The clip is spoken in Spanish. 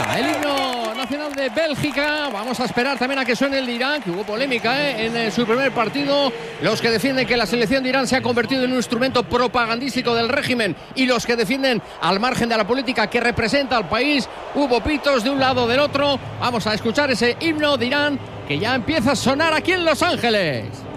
el himno nacional de Bélgica. Vamos a esperar también a que suene el de Irán, que hubo polémica en su primer partido. Los que defienden que la selección de Irán se ha convertido en un instrumento propagandístico del régimen y los que defienden al margen de la política que representa al país. Hubo pitos de un lado o del otro. Vamos a escuchar ese himno de Irán que ya empieza a sonar aquí en Los Ángeles.